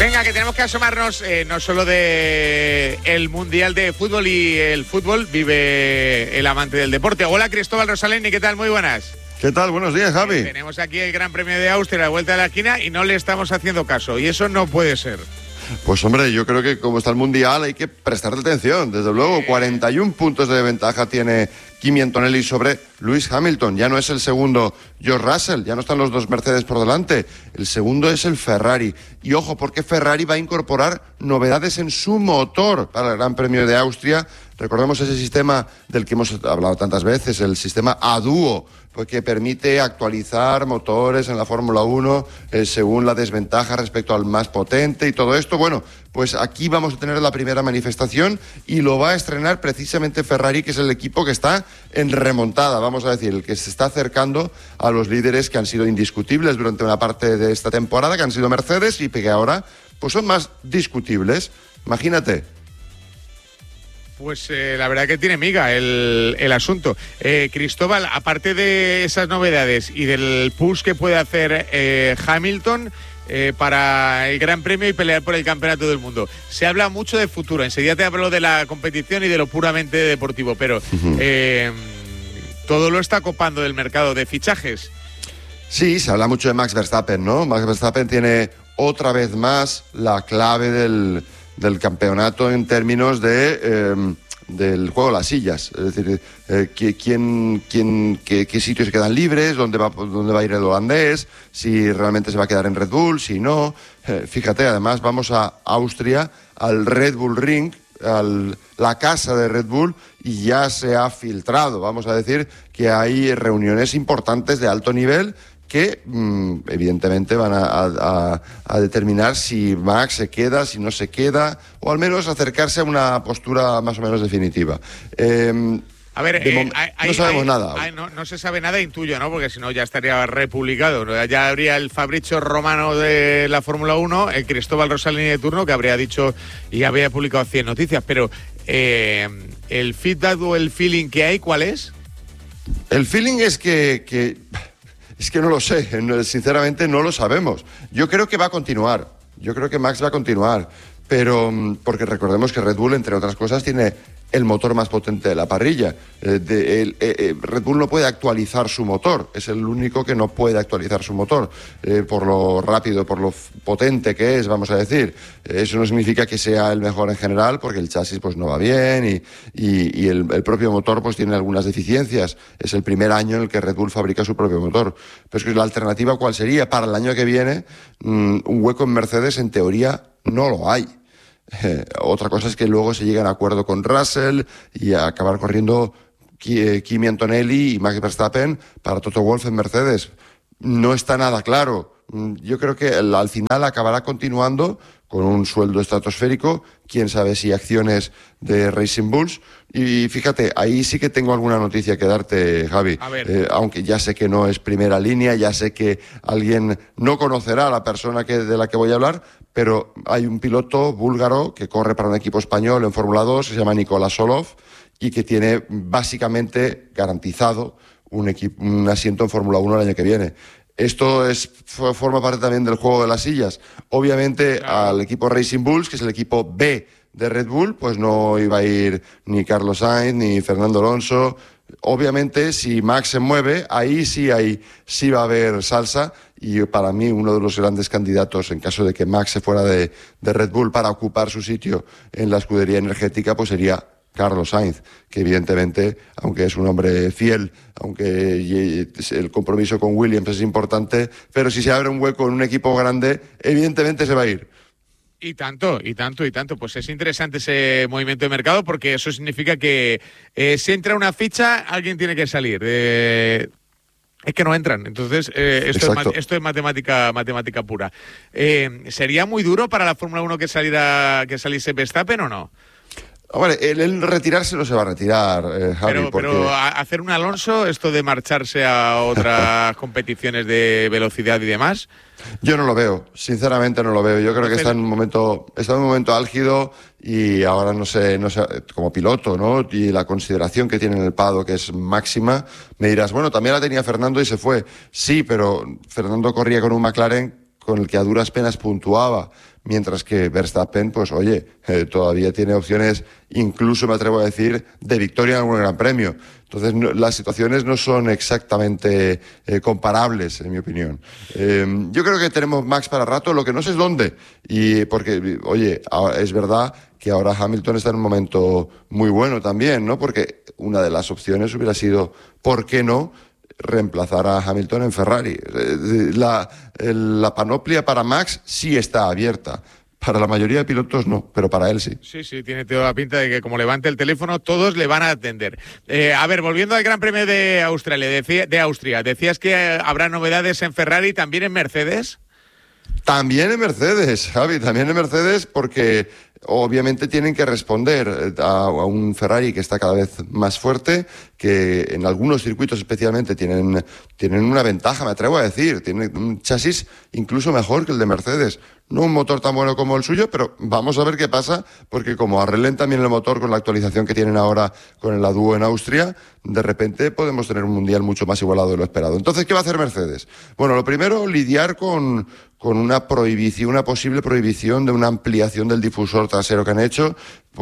Venga, que tenemos que asomarnos no solo de el Mundial de Fútbol y el fútbol, vive el amante del deporte. Hola, Cristóbal Rosalén, ¿qué tal? Muy buenas. ¿Qué tal? Buenos días, Javi. Tenemos aquí el Gran Premio de Austria a la vuelta de la esquina y no le estamos haciendo caso, y eso no puede ser. Pues hombre, yo creo que como está el Mundial hay que prestarle atención. Desde luego, 41 puntos de ventaja tiene Kimi Antonelli sobre Lewis Hamilton. Ya no es el segundo George Russell, ya no están los dos Mercedes por delante. El segundo es el Ferrari. Y ojo, porque Ferrari va a incorporar novedades en su motor para el Gran Premio de Austria. Recordemos ese sistema del que hemos hablado tantas veces, el sistema A-Duo, pues que permite actualizar motores en la Fórmula 1 según la desventaja respecto al más potente y todo esto. Bueno, pues aquí vamos a tener la primera manifestación y lo va a estrenar precisamente Ferrari, que es el equipo que está en remontada, vamos a decir, el que se está acercando a los líderes que han sido indiscutibles durante una parte de esta temporada, que han sido Mercedes y que ahora pues son más discutibles. Imagínate. Pues la verdad que tiene miga el asunto. Cristóbal, aparte de esas novedades y del push que puede hacer Hamilton para el Gran Premio y pelear por el Campeonato del Mundo, se habla mucho de futuro. Enseguida te hablo de la competición y de lo puramente deportivo, pero todo lo está copando del mercado de fichajes. Sí, se habla mucho de Max Verstappen, ¿no? Max Verstappen tiene otra vez más la clave del campeonato en términos del juego de las sillas, es decir, qué sitios quedan libres, dónde va a ir el holandés, si realmente se va a quedar en Red Bull, si no. Fíjate, además vamos a Austria, al Red Bull Ring, la casa de Red Bull, y ya se ha filtrado, vamos a decir, que hay reuniones importantes de alto nivel que evidentemente van a determinar si Max se queda, si no se queda, o al menos acercarse a una postura más o menos definitiva. A ver, no sabemos nada. No se sabe nada, intuyo, ¿no? Porque si no ya estaría republicado, ¿no? Ya habría el Fabrizio Romano de la Fórmula 1, el Cristóbal Rosalini de turno, que habría dicho y habría publicado 100 noticias, pero ¿el feedback o el feeling que hay, cuál es? El feeling es que no lo sé, sinceramente no lo sabemos. Yo creo que va a continuar, yo creo que Max va a continuar, pero porque recordemos que Red Bull, entre otras cosas, tiene el motor más potente de la parrilla. Red Bull no puede actualizar su motor, es el único que no puede actualizar su motor, por lo rápido, por lo potente que es, vamos a decir. Eso no significa que sea el mejor en general, porque el chasis pues no va bien y el propio motor pues tiene algunas deficiencias. Es el primer año en el que Red Bull fabrica su propio motor. Pero es que la alternativa, ¿cuál sería? Para el año que viene, un hueco en Mercedes, en teoría, no lo hay. Otra cosa es que luego se lleguen a acuerdo con Russell y a acabar corriendo Kimi Antonelli y Max Verstappen para Toto Wolff en Mercedes. No está nada claro. Yo creo que al final acabará continuando con un sueldo estratosférico, quién sabe si acciones de Racing Bulls. Y fíjate, ahí sí que tengo alguna noticia que darte, Javi. Aunque ya sé que no es primera línea, ya sé que alguien no conocerá a la persona de la que voy a hablar, pero hay un piloto búlgaro que corre para un equipo español en Fórmula 2, se llama Nikola Solov, y que tiene básicamente garantizado un asiento en Fórmula 1 el año que viene. Esto forma parte también del juego de las sillas. Obviamente, claro, al equipo Racing Bulls, que es el equipo B de Red Bull, pues no iba a ir ni Carlos Sainz ni Fernando Alonso. Obviamente, si Max se mueve, ahí sí va a haber salsa, y para mí uno de los grandes candidatos, en caso de que Max se fuera de Red Bull para ocupar su sitio en la escudería energética, pues sería Carlos Sainz, que evidentemente, aunque es un hombre fiel, aunque el compromiso con Williams es importante, pero si se abre un hueco en un equipo grande, evidentemente se va a ir. Y tanto. Pues es interesante ese movimiento de mercado, porque eso significa que si entra una ficha, alguien tiene que salir. Es que no entran. Entonces, esto es matemática pura. ¿Sería muy duro para la Fórmula 1 que saliese Verstappen o no? Hombre, el retirarse no se va a retirar, Javi. Pero hacer un Alonso, esto de marcharse a otras competiciones de velocidad y demás. Yo no lo veo, sinceramente no lo veo. Yo creo que está en un momento álgido, y ahora no sé, como piloto, ¿no? Y la consideración que tiene en el paddock, que es máxima. Me dirás, bueno, también la tenía Fernando y se fue. Sí, pero Fernando corría con un McLaren con el que a duras penas puntuaba. mientras que Verstappen, pues oye, todavía tiene opciones, incluso me atrevo a decir, de victoria en algún gran premio. Entonces, las situaciones no son exactamente comparables, en mi opinión. Yo creo que tenemos Max para rato, lo que no sé es dónde. Y porque, oye, es verdad que ahora Hamilton está en un momento muy bueno también, ¿no? Porque una de las opciones hubiera sido, ¿por qué no?, reemplazar a Hamilton en Ferrari. La panoplia para Max sí está abierta. Para la mayoría de pilotos no, pero para él sí. Sí, tiene toda la pinta de que como levante el teléfono, todos le van a atender. A ver, volviendo al Gran Premio de Austria, decías que habrá novedades en Ferrari, ¿también en Mercedes? También en Mercedes, Javi, también en Mercedes, porque obviamente tienen que responder a un Ferrari que está cada vez más fuerte, que en algunos circuitos especialmente tienen una ventaja, me atrevo a decir, tienen un chasis incluso mejor que el de Mercedes. No un motor tan bueno como el suyo, pero vamos a ver qué pasa, porque como arreglen también el motor con la actualización que tienen ahora con el ADUO en Austria, de repente podemos tener un mundial mucho más igualado de lo esperado. Entonces, ¿qué va a hacer Mercedes? Bueno, lo primero, lidiar con una prohibición, una posible prohibición de una ampliación del difusor trasero que han hecho.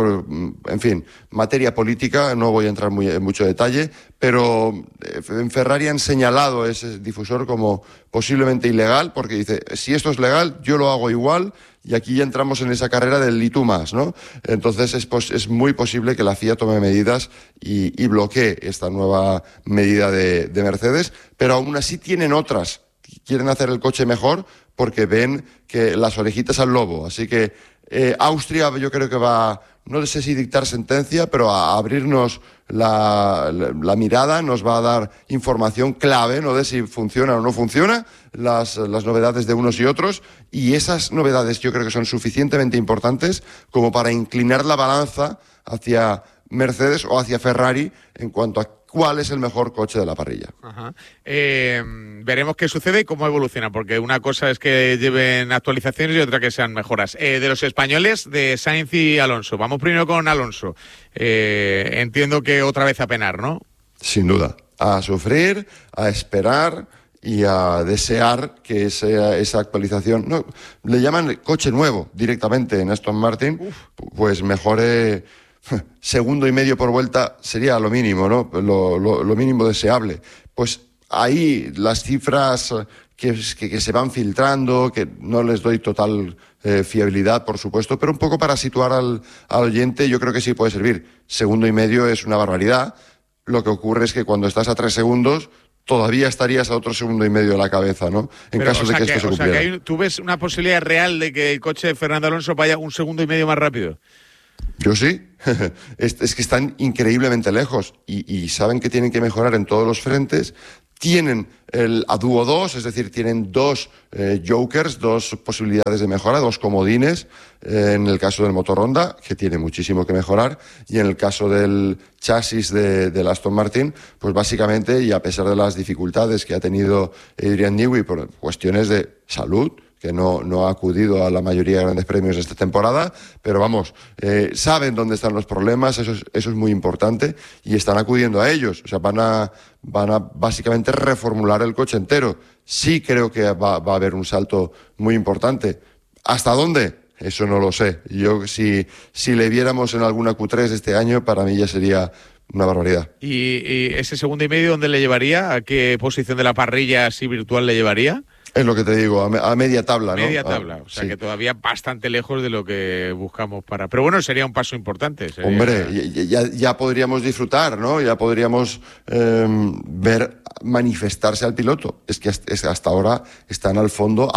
En fin, materia política, no voy a entrar en mucho detalle, pero en Ferrari han señalado ese difusor como posiblemente ilegal, porque dice, si esto es legal, yo lo hago igual, y aquí ya entramos en esa carrera del y tú más, ¿no? Entonces es muy posible que la FIA tome medidas y bloquee esta nueva medida de Mercedes, pero aún así tienen otras. Quieren hacer el coche mejor porque ven que las orejitas al lobo. Así que Austria yo creo que va, no sé si dictar sentencia, pero a abrirnos la mirada, nos va a dar información clave, ¿no?, de si funciona o no funciona, las novedades de unos y otros, y esas novedades yo creo que son suficientemente importantes como para inclinar la balanza hacia Mercedes o hacia Ferrari en cuanto a cuál es el mejor coche de la parrilla. Ajá. Veremos qué sucede y cómo evoluciona, porque una cosa es que lleven actualizaciones y otra que sean mejoras. De los españoles, de Sainz y Alonso. Vamos primero con Alonso. Entiendo que otra vez a penar, ¿no? Sin duda. A sufrir, a esperar y a desear que esa actualización, no, le llaman coche nuevo directamente en Aston Martin, pues mejore. Segundo y medio por vuelta sería lo mínimo, ¿no? Lo mínimo deseable. Pues ahí las cifras que se van filtrando, que no les doy total fiabilidad, por supuesto, pero un poco para situar al oyente, yo creo que sí puede servir. Segundo y medio es una barbaridad. Lo que ocurre es que cuando estás a 3 segundos, todavía estarías a otro segundo y medio de la cabeza, ¿no? En caso de que esto se cumpliera. O sea, que ¿tú ves una posibilidad real de que el coche de Fernando Alonso vaya un segundo y medio más rápido? Yo sí. Es que están increíblemente lejos y saben que tienen que mejorar en todos los frentes. Tienen el ADUO 2, es decir, tienen dos jokers, dos posibilidades de mejora, dos comodines, en el caso del motor Honda, que tiene muchísimo que mejorar, y en el caso del chasis del Aston Martin, pues básicamente, y a pesar de las dificultades que ha tenido Adrian Newey por cuestiones de salud, que no ha acudido a la mayoría de grandes premios de esta temporada, pero vamos, saben dónde están los problemas, eso es muy importante, y están acudiendo a ellos. O sea, van a básicamente reformular el coche entero. Sí creo que va a haber un salto muy importante. ¿Hasta dónde? Eso no lo sé. Yo, si le viéramos en alguna Q3 este año, para mí ya sería una barbaridad. ¿Y ese segundo y medio dónde le llevaría? ¿A qué posición de la parrilla así virtual le llevaría? Es lo que te digo, a media tabla, ¿no? Media tabla, o sea sí. que todavía bastante lejos de lo que buscamos para... Pero bueno, sería un paso importante. Hombre, ya podríamos disfrutar, ¿no? Ya podríamos ver manifestarse al piloto. Es que hasta ahora están al fondo.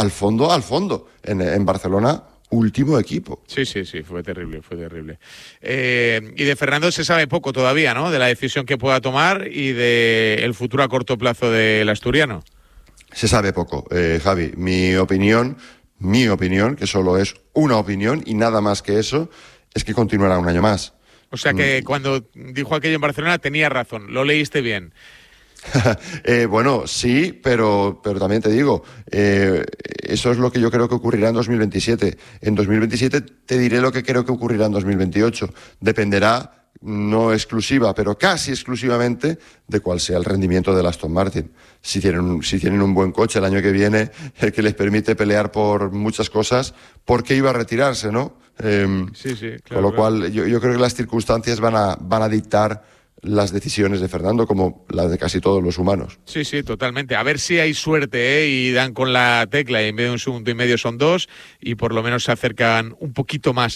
En Barcelona, último equipo. Sí, fue terrible. Y de Fernando se sabe poco todavía, ¿no? De la decisión que pueda tomar y del futuro a corto plazo del asturiano. Se sabe poco, Javi. Mi opinión, que solo es una opinión y nada más que eso, es que continuará un año más. O sea que cuando dijo aquello en Barcelona tenía razón, lo leíste bien. Bueno, sí, pero también te digo, eso es lo que yo creo que ocurrirá en 2027. En 2027 te diré lo que creo que ocurrirá en 2028. Dependerá no exclusiva, pero casi exclusivamente, de cuál sea el rendimiento del Aston Martin. Si tienen un buen coche el año que viene, que les permite pelear por muchas cosas, ¿por qué iba a retirarse, no? Sí, claro, con lo cual, yo creo que las circunstancias van a dictar las decisiones de Fernando, como las de casi todos los humanos. Sí, totalmente. A ver si hay suerte, y dan con la tecla y en vez de 1,5 segundos son 2 y por lo menos se acercan un poquito más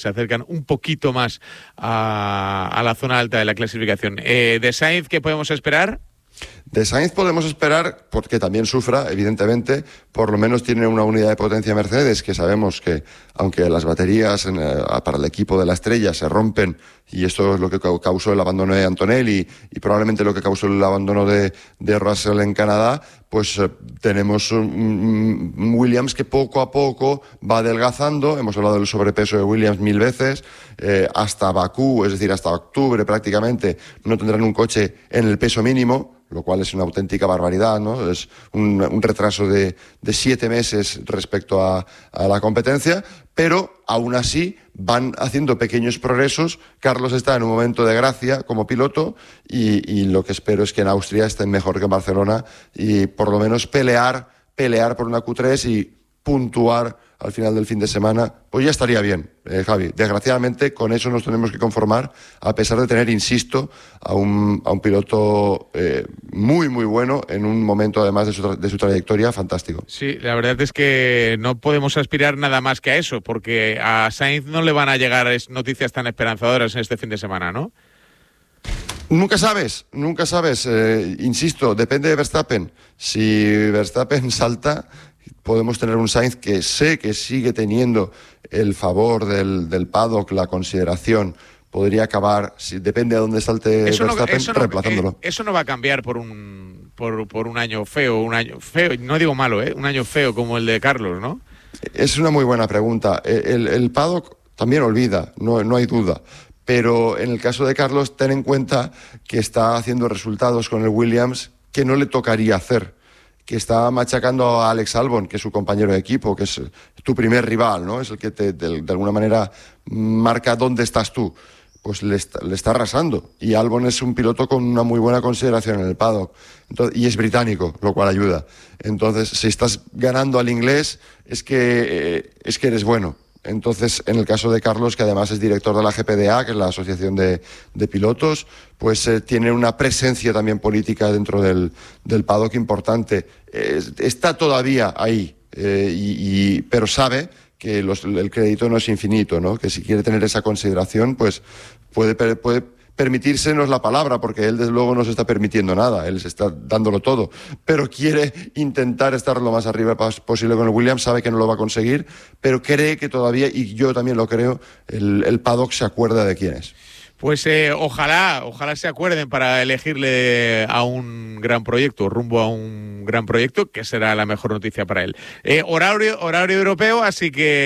a la zona alta de la clasificación. De Sainz, ¿qué podemos esperar? De Sainz podemos esperar, porque también sufra, evidentemente, por lo menos tiene una unidad de potencia Mercedes, que sabemos que, aunque las baterías para el equipo de la estrella se rompen, y esto es lo que causó el abandono de Antonelli y probablemente lo que causó el abandono de Russell en Canadá, pues tenemos un Williams que poco a poco va adelgazando. Hemos hablado del sobrepeso de Williams 1000 veces, hasta Bakú, es decir, hasta octubre prácticamente, no tendrán un coche en el peso mínimo, lo cual es una auténtica barbaridad, ¿no? Es un retraso de 7 meses respecto a la competencia, pero aún así van haciendo pequeños progresos. Carlos está en un momento de gracia como piloto y lo que espero es que en Austria estén mejor que en Barcelona y por lo menos pelear por una Q3 y puntuar al final del fin de semana, pues ya estaría bien, Javi. Desgraciadamente, con eso nos tenemos que conformar, a pesar de tener, insisto, a un piloto muy, muy bueno en un momento, además de su trayectoria, fantástico. Sí, la verdad es que no podemos aspirar nada más que a eso, porque a Sainz no le van a llegar noticias tan esperanzadoras en este fin de semana, ¿no? Nunca sabes. Insisto, depende de Verstappen. Si Verstappen salta, podemos tener un Sainz que sé que sigue teniendo el favor del paddock, la consideración. Podría acabar, depende de dónde salte Verstappen, reemplazándolo. Eso no va a cambiar por un año feo, no digo malo, un año feo como el de Carlos, ¿no? Es una muy buena pregunta. El paddock también olvida, no hay duda. Pero en el caso de Carlos, ten en cuenta que está haciendo resultados con el Williams que no le tocaría hacer, que está machacando a Alex Albon, que es su compañero de equipo, que es tu primer rival, ¿no? Es el que de alguna manera marca dónde estás tú. Pues le está arrasando. Y Albon es un piloto con una muy buena consideración en el paddock. Y es británico, lo cual ayuda. Entonces, si estás ganando al inglés, es que eres bueno. Entonces, en el caso de Carlos, que además es director de la GPDA, que es la Asociación de Pilotos, pues tiene una presencia también política dentro del paddock importante. Está todavía ahí, pero sabe que el crédito no es infinito, ¿no? Que si quiere tener esa consideración, pues puede permitírsenos la palabra, porque él desde luego no se está permitiendo nada, él se está dándolo todo, pero quiere intentar estar lo más arriba posible con el Williams, sabe que no lo va a conseguir, pero cree que todavía, y yo también lo creo, el paddock se acuerda de quién es. Pues ojalá se acuerden para elegirle a un gran proyecto, rumbo a un gran proyecto, que será la mejor noticia para él. Horario europeo, así que